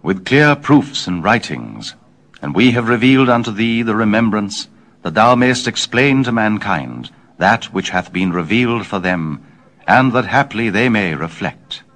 with clear proofs and writings, and we have revealed unto thee the remembrance, that thou mayest explain to mankind that which hath been revealed for them, and that haply they may reflect.